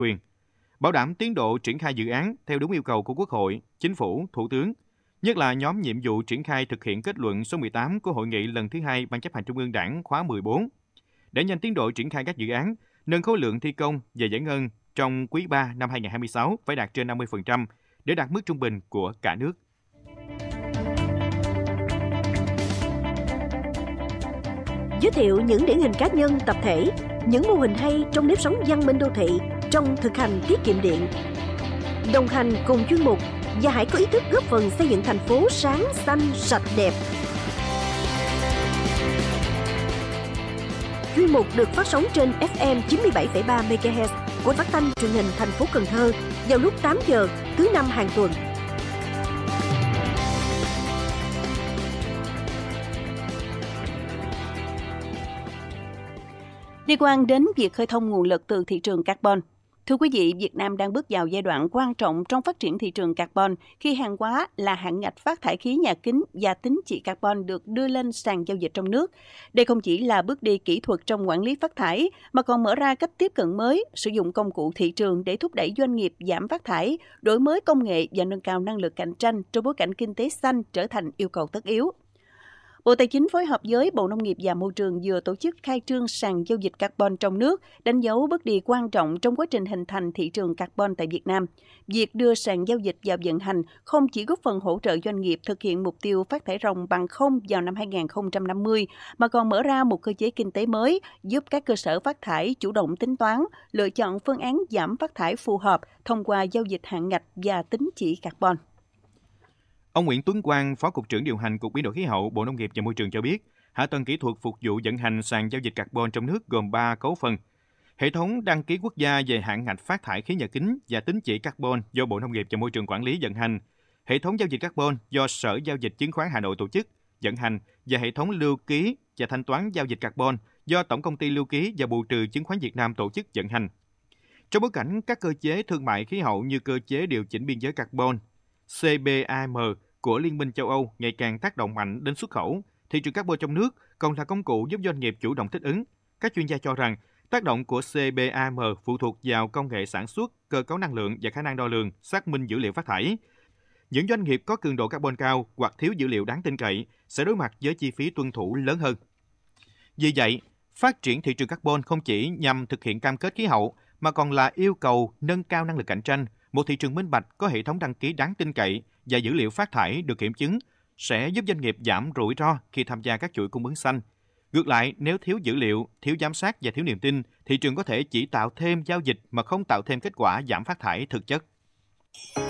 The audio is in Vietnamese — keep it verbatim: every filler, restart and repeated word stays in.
quyền, bảo đảm tiến độ triển khai dự án theo đúng yêu cầu của Quốc hội, Chính phủ, Thủ tướng, nhất là nhóm nhiệm vụ triển khai thực hiện kết luận số mười tám của Hội nghị lần thứ hai Ban chấp hành Trung ương Đảng khóa mười bốn. Để nhanh tiến độ triển khai các dự án, nâng khối lượng thi công và giải ngân trong quý ba năm hai không hai sáu phải đạt trên năm mươi phần trăm để đạt mức trung bình của cả nước. Giới thiệu những điển hình cá nhân, tập thể, những mô hình hay trong nếp sống văn minh đô thị, trong thực hành tiết kiệm điện. Đồng hành cùng chuyên mục và hãy có ý thức góp phần xây dựng thành phố sáng, xanh, sạch, đẹp. Chuyên mục được phát sóng trên ép em chín mươi bảy phẩy ba mê ga héc của Phát thanh Truyền hình thành phố Cần Thơ vào lúc tám giờ thứ năm hàng tuần. Liên quan đến việc khơi thông nguồn lực từ thị trường carbon. Thưa quý vị, Việt Nam đang bước vào giai đoạn quan trọng trong phát triển thị trường carbon khi hàng hóa là hạn ngạch phát thải khí nhà kính và tín chỉ carbon được đưa lên sàn giao dịch trong nước. Đây không chỉ là bước đi kỹ thuật trong quản lý phát thải, mà còn mở ra cách tiếp cận mới, sử dụng công cụ thị trường để thúc đẩy doanh nghiệp giảm phát thải, đổi mới công nghệ và nâng cao năng lực cạnh tranh trong bối cảnh kinh tế xanh trở thành yêu cầu tất yếu. Bộ Tài chính phối hợp với Bộ Nông nghiệp và Môi trường vừa tổ chức khai trương sàn giao dịch carbon trong nước, đánh dấu bước đi quan trọng trong quá trình hình thành thị trường carbon tại Việt Nam. Việc đưa sàn giao dịch vào vận hành không chỉ góp phần hỗ trợ doanh nghiệp thực hiện mục tiêu phát thải ròng bằng không vào năm hai không năm mươi, mà còn mở ra một cơ chế kinh tế mới, giúp các cơ sở phát thải chủ động tính toán, lựa chọn phương án giảm phát thải phù hợp thông qua giao dịch hạn ngạch và tín chỉ carbon. Ông Nguyễn Tuấn Quang, Phó Cục trưởng điều hành Cục Biến đổi Khí hậu, Bộ Nông nghiệp và Môi trường cho biết, hạ tầng kỹ thuật phục vụ vận hành sàn giao dịch carbon trong nước gồm ba cấu phần. Hệ thống đăng ký quốc gia về hạn ngạch phát thải khí nhà kính và tín chỉ carbon do Bộ Nông nghiệp và Môi trường quản lý vận hành, hệ thống giao dịch carbon do Sở Giao dịch Chứng khoán Hà Nội tổ chức vận hành và hệ thống lưu ký và thanh toán giao dịch carbon do Tổng công ty Lưu ký và Bù trừ Chứng khoán Việt Nam tổ chức vận hành. Trong bối cảnh các cơ chế thương mại khí hậu như cơ chế điều chỉnh biên giới carbon xê bê a em của Liên minh châu Âu ngày càng tác động mạnh đến xuất khẩu, thị trường carbon trong nước còn là công cụ giúp doanh nghiệp chủ động thích ứng. Các chuyên gia cho rằng, tác động của xê bê a em phụ thuộc vào công nghệ sản xuất, cơ cấu năng lượng và khả năng đo lường, xác minh dữ liệu phát thải. Những doanh nghiệp có cường độ carbon cao hoặc thiếu dữ liệu đáng tin cậy sẽ đối mặt với chi phí tuân thủ lớn hơn. Vì vậy, phát triển thị trường carbon không chỉ nhằm thực hiện cam kết khí hậu, mà còn là yêu cầu nâng cao năng lực cạnh tranh. Một thị trường minh bạch có hệ thống đăng ký đáng tin cậy và dữ liệu phát thải được kiểm chứng sẽ giúp doanh nghiệp giảm rủi ro khi tham gia các chuỗi cung ứng xanh. Ngược lại, nếu thiếu dữ liệu, thiếu giám sát và thiếu niềm tin, thị trường có thể chỉ tạo thêm giao dịch mà không tạo thêm kết quả giảm phát thải thực chất.